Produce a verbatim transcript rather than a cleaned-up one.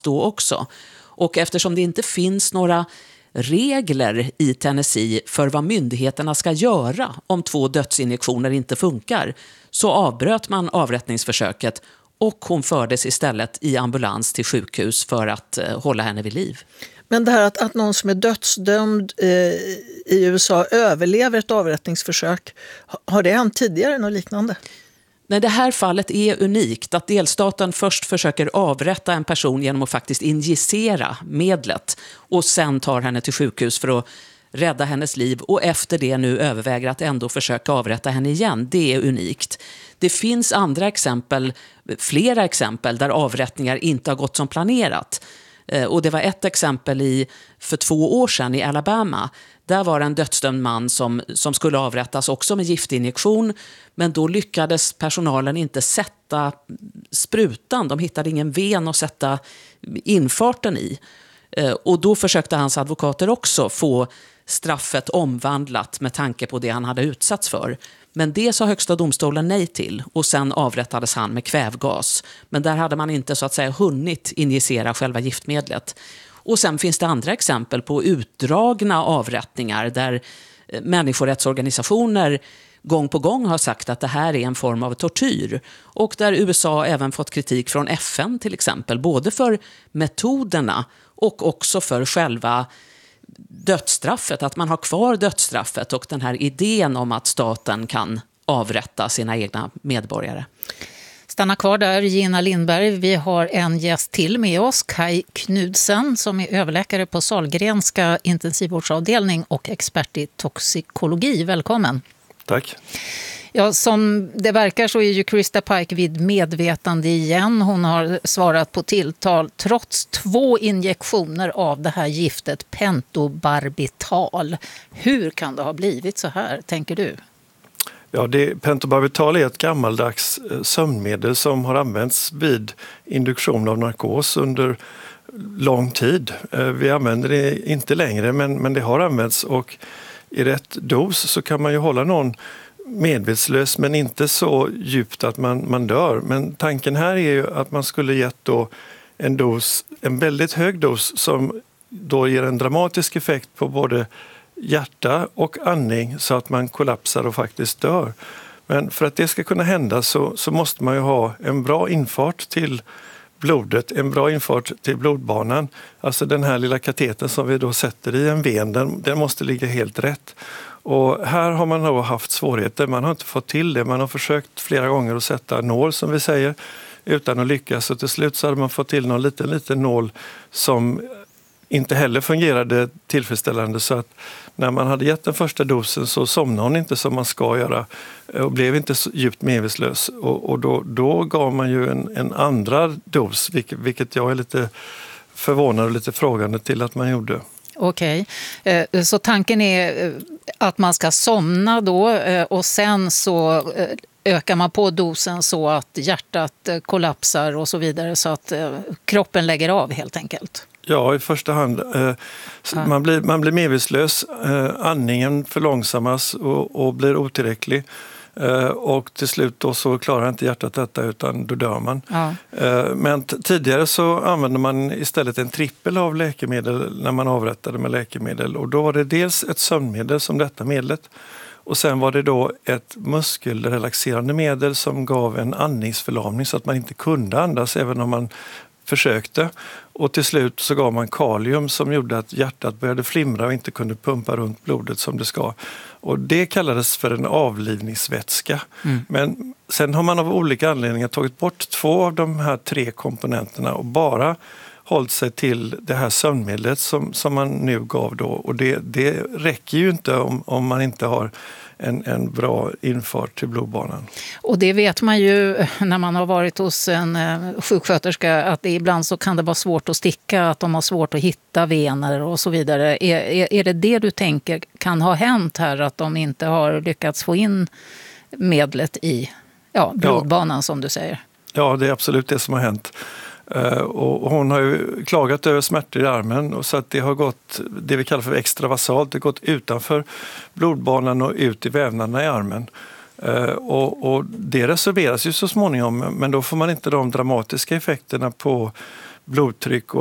då också. Och eftersom det inte finns några regler i Tennessee för vad myndigheterna ska göra om två dödsinjektioner inte funkar, så avbröt man avrättningsförsöket och hon fördes istället i ambulans till sjukhus för att eh, hålla henne vid liv. Men det här att, att någon som är dödsdömd eh, i U S A överlever ett avrättningsförsök, har det hänt tidigare något liknande? Nej, det här fallet är unikt, att delstaten först försöker avrätta en person genom att faktiskt injicera medlet och sen tar henne till sjukhus för att rädda hennes liv och efter det nu överväger att ändå försöka avrätta henne igen. Det är unikt. Det finns andra exempel, flera exempel där avrättningar inte har gått som planerat. Och det var ett exempel i, för två år sedan i Alabama. Där var en dödsdömd man som, som skulle avrättas också med giftinjektion. Men då lyckades personalen inte sätta sprutan. De hittade ingen ven att sätta infarten i. Och då försökte hans advokater också få straffet omvandlat med tanke på det han hade utsatts för. Men det sa högsta domstolen nej till och sen avrättades han med kvävgas. Men där hade man inte så att säga hunnit injicera själva giftmedlet. Och sen finns det andra exempel på utdragna avrättningar där människorättsorganisationer gång på gång har sagt att det här är en form av tortyr. Och där U S A även fått kritik från F N till exempel, både för metoderna och också för själva dödsstraffet, att man har kvar dödsstraffet och den här idén om att staten kan avrätta sina egna medborgare. Stanna kvar där, Gina Lindberg. Vi har en gäst till med oss, Kai Knudsen, som är överläkare på Sahlgrenska intensivvårdsavdelning och expert i toxikologi. Välkommen. Tack. Ja, som det verkar så är ju Krista Pike vid medvetande igen. Hon har svarat på tilltal trots två injektioner av det här giftet pentobarbital. Hur kan det ha blivit så här, tänker du? Ja, det, pentobarbital är ett gammaldags sömnmedel som har använts vid induktion av narkos under lång tid. Vi använder det inte längre, men, men det har använts, och i rätt dos så kan man ju hålla någon medvetslös men inte så djupt att man, man dör. Men tanken här är ju att man skulle gett då en dos, en väldigt hög dos som då ger en dramatisk effekt på både hjärta och andning så att man kollapsar och faktiskt dör. Men för att det ska kunna hända så, så måste man ju ha en bra infart till blodet, en bra infart till blodbanan. Alltså den här lilla kateten som vi då sätter i en ven, den, den måste ligga helt rätt. Och här har man då haft svårigheter, man har inte fått till det. Man har försökt flera gånger att sätta nål, som vi säger, utan att lyckas. Och till slut så hade man fått till någon liten, liten nål som inte heller fungerade tillfredsställande, så att när man hade gett den första dosen så somnade hon inte som man ska göra och blev inte så djupt medvetslös. Och, och då, då gav man ju en, en andra dos, vilket, vilket jag är lite förvånad och lite frågande till att man gjorde. Okej, så tanken är att man ska somna då och sen så ökar man på dosen så att hjärtat kollapsar och så vidare, så att kroppen lägger av helt enkelt. Ja, i första hand. Eh, ja. man, blir, man blir medvetslös, eh, andningen förlångsammas och, och blir otillräcklig. Eh, och till slut då så klarar inte hjärtat detta, utan då dör man. Ja. Eh, men t- tidigare så använde man istället en trippel av läkemedel när man avrättade med läkemedel. Och då var det dels ett sömnmedel som detta medlet. Och sen var det då ett muskelrelaxerande medel som gav en andningsförlamning så att man inte kunde andas även om man försökte. Och till slut så gav man kalium som gjorde att hjärtat började flimra och inte kunde pumpa runt blodet som det ska. Och det kallades för en avlivningsvätska. Mm. Men sen har man av olika anledningar tagit bort två av de här tre komponenterna och bara hållit sig till det här sömnmedlet som, som man nu gav då. Och det, det räcker ju inte om, om man inte har En, en bra infart till blodbanan. Och det vet man ju när man har varit hos en eh, sjuksköterska, att det ibland så kan det vara svårt att sticka, att de har svårt att hitta vener och så vidare. Är, är, är det det du tänker kan ha hänt här, att de inte har lyckats få in medlet i ja, blodbanan ja. som du säger? Ja, det är absolut det som har hänt. Uh, och hon har ju klagat över smärtor i armen, och så att det har gått det vi kallar för extravasalt, det har gått utanför blodbanan och ut i vävnaderna i armen. Uh, och, och det reserveras ju så småningom, men då får man inte de dramatiska effekterna på, blodtryck